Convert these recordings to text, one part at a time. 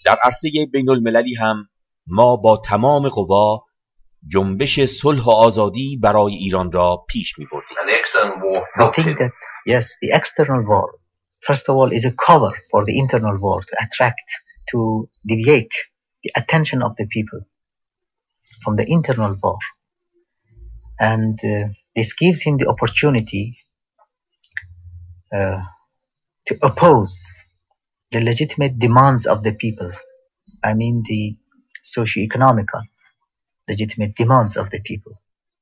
در عرصه بین المللی هم ما با تمام قوا جنبش صلح و آزادی برای ایران را پیش می بردیم. I think that yes, the external war, first of all, is a cover for the internal war to attract, to deviate the attention of the people from the internal war. And this gives him the opportunity to oppose the legitimate demands of the people. I mean the socio-economical legitimate demands of the people.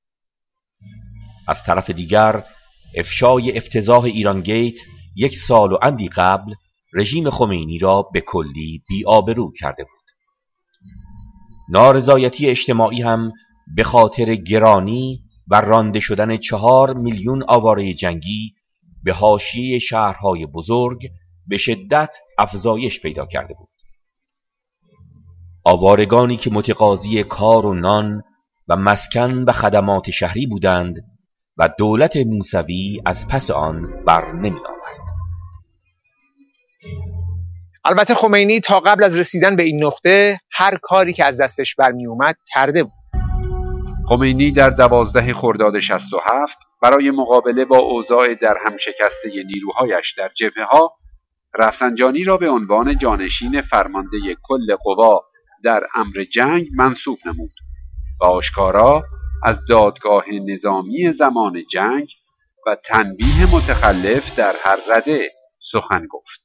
از طرف دیگر افشای افتضاح ایران گیت 1 سال و اندی قبل رژیم خمینی را به کلی بی‌آبرو کرده بود. نارضایتی اجتماعی هم به خاطر گرانی و رانده شدن 4 میلیون آواره جنگی به حاشیه شهرهای بزرگ به شدت افزایش پیدا کرده بود. آوارگانی که متقاضی کار و نان و مسکن و خدمات شهری بودند و دولت موسوی از پس آن بر نمی آمد. البته خمینی تا قبل از رسیدن به این نقطه هر کاری که از دستش برمی اومد کرده بود. خمینی در 12 خرداد 67 برای مقابله با اوضاع در هم شکسته نیروهایش در جبهه‌ها رفسنجانی را به عنوان جانشین فرمانده کل قوا در امر جنگ منصوب نمود و آشکارا از دادگاه نظامی زمان جنگ و تنبیه متخلف در هر رده سخن گفت.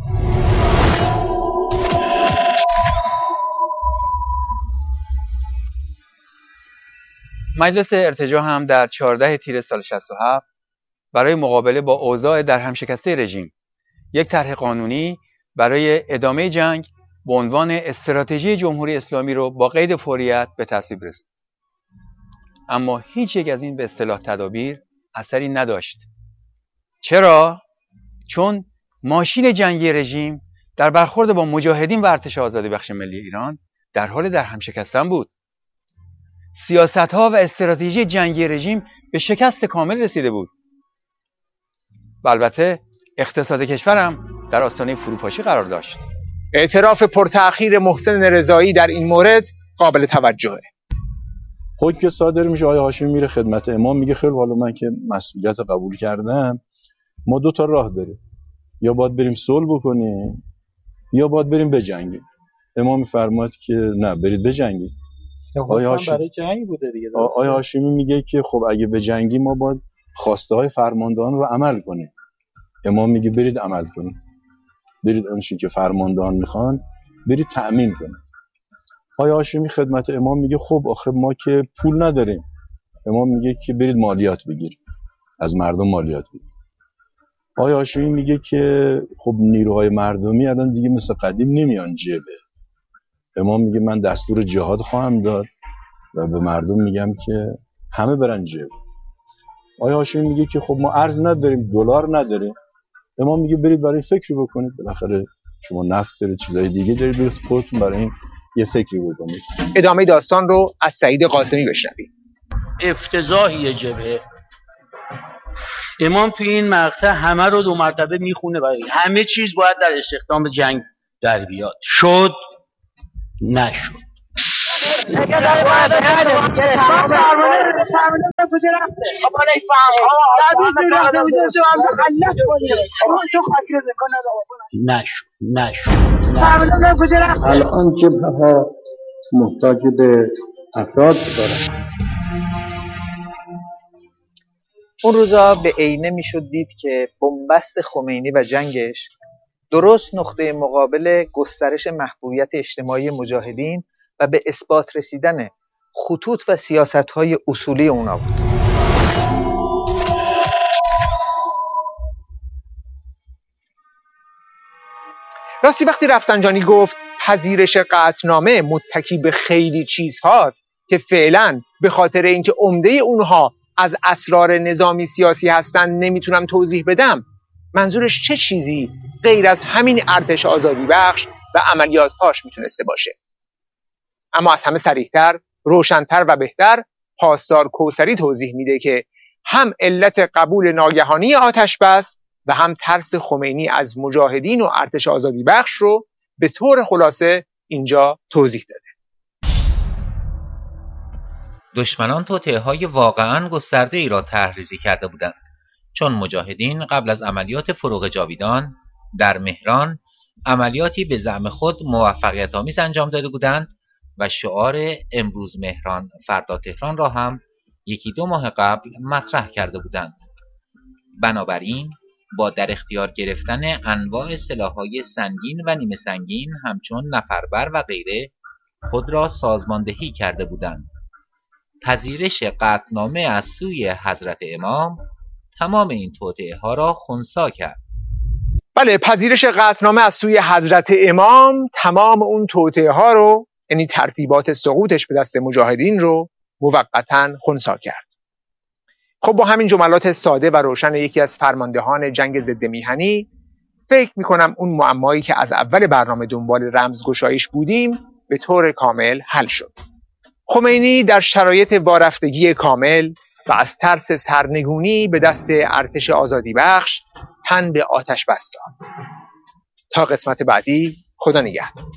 مجلس ارتجاع هم در 14 تیر سال 67 برای مقابله با اوضاع در هم شکسته رژیم یک طرح قانونی برای ادامه جنگ به عنوان استراتژی جمهوری اسلامی رو با قید فوریت به تصویب رسوند. اما هیچ یک از این به اصطلاح تدابیر اثری نداشت. چرا؟ چون ماشین جنگی رژیم در برخورد با مجاهدین و ارتش آزادی بخش ملی ایران در حال در هم شکستن بود. سیاست‌ها و استراتژی جنگی رژیم به شکست کامل رسیده بود. و البته اقتصاد کشور هم در آستانه فروپاشی قرار داشت. اعتراف پرتأخیر محسن رضایی در این مورد قابل توجهه. خود که صادر میشه آقای هاشمی میره خدمت امام میگه خیلی حالا من که مسئولیت قبول کردم، ما 2 تا راه داریم، یا باید بریم صلح بکنیم یا باید بریم بجنگیم. امام فرماد که نه، برید بجنگید. آقای هاشمی برای جنگ بوده دیگه. آقای هاشمی میگه که خب اگه بجنگیم ما باید خواسته های فرماندهان رو عمل کنیم. امام میگه برید عمل کنید، برید آنچه که فرماندهان میخوان برید تأمین کنید. آقای هاشمی خدمت امام میگه خب آخه ما که پول نداریم. امام میگه که برید مالیات بگیرید، از مردم مالیات بگیرید. آقای هاشمی میگه که خب نیروهای مردمی الان دیگه مثل قدیم نمیان جبهه. امام میگه من دستور جهاد خواهم داد و به مردم میگم که همه برن جبهه. آقای هاشمی میگه که خب ما ارز نداریم، دلار نداریم. امام میگه برید برای فکری بکنید، بالاخره شما نفت دارید، چیزای دیگه دارید، برید خودتون برای این یه فکری بکنید. ادامه داستان رو از سعید قاسمی بشنوید. افتضاحی جبهه. امام توی این مقطع همه رو 2 مرتبه میخونه و همه چیز باید در استخدام جنگ در بیاد. شد؟ نشد. نشد. الان جبهه ها محتاج به افراد دارن. اون روزا به عینه میشد دید که بنبست خمینی و جنگش درست نقطه مقابل گسترش محبوبیت اجتماعی مجاهدین و به اثبات رسیدن خطوط و سیاست‌های اصولی اونا بود. راستی وقتی رفسنجانی گفت پذیرش قطعنامه متکی به خیلی چیزهاست که فعلا به خاطر اینکه عمده اونها از اسرار نظامی سیاسی هستن نمیتونم توضیح بدم، منظورش چه چیزی غیر از همین ارتش آزادی بخش و عملیاتهاش میتونسته باشه؟ اما از همه صریح‌تر، روشن‌تر و بهتر پاسدار کوثری توضیح میده که هم علت قبول ناگهانی آتش بس و هم ترس خمینی از مجاهدین و ارتش آزادی بخش رو به طور خلاصه اینجا توضیح داده. دشمنان توطئه‌های واقعاً گسترده ای را طرح‌ریزی کرده بودند، چون مجاهدین قبل از عملیات فروغ جاویدان در مهران عملیاتی به زعم خود موفقیت‌آمیز انجام داده بودند و شعار امروز مهران فردا تهران را هم 1-2 ماه قبل مطرح کرده بودند. بنابراین با در اختیار گرفتن انواع سلاح‌های سنگین و نیمه سنگین همچون نفربر و غیره خود را سازماندهی کرده بودند. پذیرش قطعنامه از سوی حضرت امام تمام این توطئه‌ها را خنثی کرد. بله، پذیرش قطعنامه از سوی حضرت امام تمام اون توطئه‌ها رو، یعنی ترتیبات سقوطش به دست مجاهدین رو موقتاً خنثی کرد. خب با همین جملات ساده و روشن یکی از فرماندهان جنگ ضد میهنی، فکر میکنم اون معمایی که از اول برنامه دنبال رمزگشاییش بودیم به طور کامل حل شد. خمینی در شرایط وارفتگی کامل و از ترس سرنگونی به دست ارتش آزادی بخش تن به آتش بست داد. تا قسمت بعدی، خدا نگهدار.